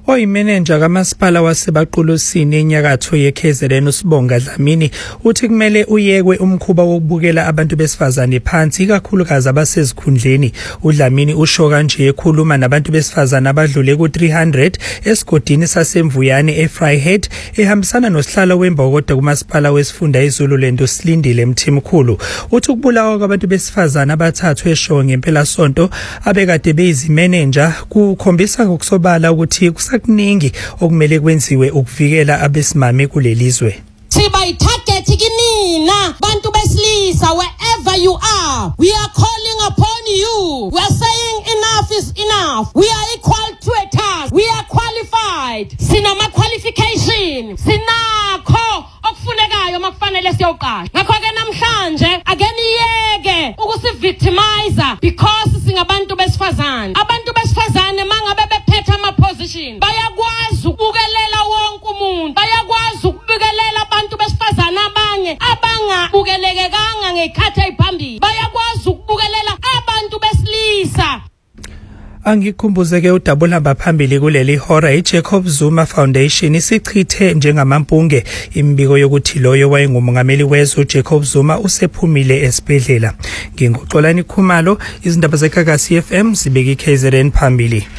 Oyimenenja kamasipala waseBaqulosini enyakatho yeKZN uSibonga Dlamini uthi kumele uyekwe umkhuba wokubukela abantu besifazane phansi ikakhulukazi abasezikhundleni. uDlamini usho kanje ekhuluma nabantu besifazane abadlule ku300 esigodini saseMvuyane eFryhead ehambisana nosihlalo wembokodo kumasipala wesifunda iZululand uSilindile Mthimkhulu. Uthi ukubulawa kwabantu besifazane abathathu esho ngempela sonto abekade beyizimenenja kukhombisa ngokusobala ukuthi kusakuningi okumele kwenziwe ukuvikela abesimame kulelizwe. Siba itarget kinina bantu besilisa wherever you are, we are calling upon you. We are saying enough is enough. We are equal to a task. We are qualified. Sinama qualification. Sinakho okufunekayo makufanele siyoqasha. Ngakho ke namhlanje akeniyeke ukusivictimize because singabantu besifazane. Abantu besifazane mangabe bephethe ama position bayakwazi ukubukelela wonke umuntu. Bayakwazi ukubukelela abantu besifazane abanye abangabukelekanga ngekhathi eziphambili. Bayakwazi ukubukelela abantu besilisa. Angikhumbuzeke udabulamba phambili kuleli hora iJacob Zuma Foundation isichithe njengamampunge imbiko yokuthi loyo wayengumongameli wezwe uJacob Zuma usephumile esibhedlela. Nginguxolani Khumalo, izindaba zeGagasi FM zibeka iKZN phambili.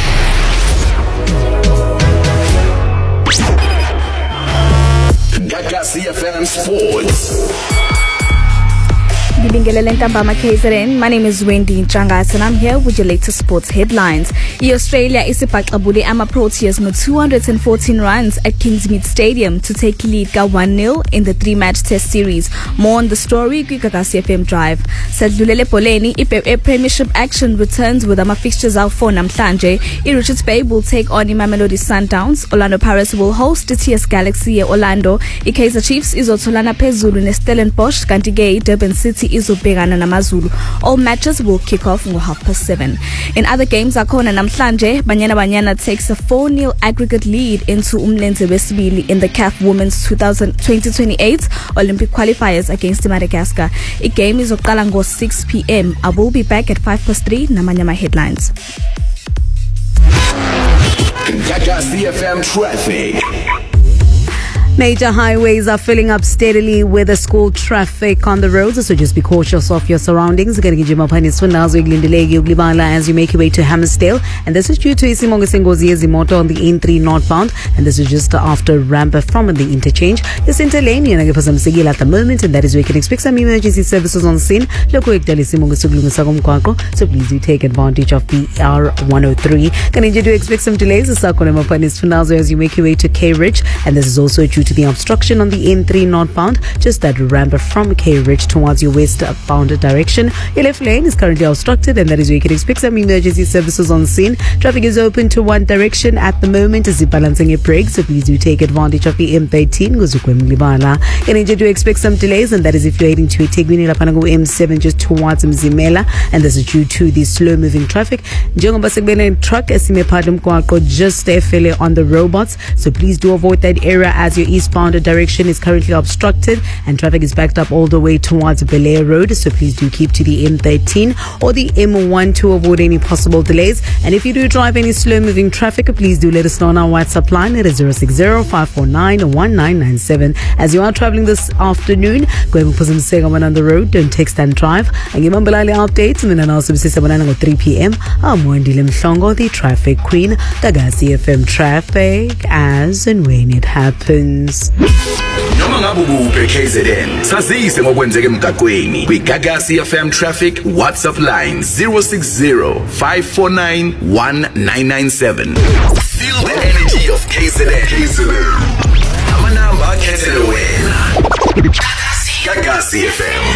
Gagasi FM Sports. Ngibingelele ntambama KZN. My name is Wendy Nchangas and I'm here with your latest sports headlines. Australia isibhaqabule ama-Proteas no-214 runs at Kingsmead Stadium to take lead ka 1-0 in the 3-match test series. More on the story kwiGagasi FM Drive. Sadlulele Poleni, Premiership action returns with ama-fixtures out for namhlanje. Richards Bay will take on Mamelodi Sundowns. Orlando Pirates will host the TS Galaxy Orlando. Kaizer Chiefs izotholana phezulu neStellenbosch kanti ke Durban City izobhekana namaZulu. All matches will kick off ngo 7:30. In other games akhona namhlanje Banyana Banyana takes a 4-0 aggregate lead into Umlenze wesibili in the CAF Women's 2028 Olympic qualifiers against Madagascar. A game izoqala ngo 6 p.m. I will be back at 3:05 namanyama headlines. Gagasi FM traffic. Major highways are filling up steadily with the school traffic on the roads, so just be cautious of your surroundings. As you make your way to Hammersdale, and this is due to Isimongo Sengozi Zimoto on the N3 northbound, and this is just after ramp from the interchange. The center lane, you're for some sigil at the moment, and that is where you can expect some emergency services on scene. So please do take advantage of the R103. Can you do expect some delays as you make your way to K-Ridge, and this is also due to the obstruction on the N3 northbound, just that ramp from K-Ridge towards your westbound direction. Your left lane is currently obstructed, and that is where you can expect some emergency services on scene. Traffic is open to one direction at the moment as you're balancing your brakes, so please do take advantage of the M13. You need to expect some delays, and that is if you're heading to eThekwini Lapanago M7 just towards Mzimela, and this is due to the slow moving traffic. Truck just on the robots, so please do avoid that area as your eastbound direction is currently obstructed and traffic is backed up all the way towards Belair Road, so please do keep to the M13 or the M1 to avoid any possible delays. And if you do drive any slow moving traffic, please do let us know on our WhatsApp line. It is 060-549-1997. As you are traveling this afternoon, go ahead and put some on the road, don't text and drive. And give Mambalali updates, and then also say 3 p.m. I'm Wendy Mhlongo, the traffic queen. Gagasi FM traffic as and when it happens. Noma ngabe ukuphi KZN sazise ngokwenzeka emgaqweni kwiGagasi FM traffic WhatsApp line 060-549-1997. Feel the energy of KZN. Amanamba akhethelwe wena. Gagasi FM.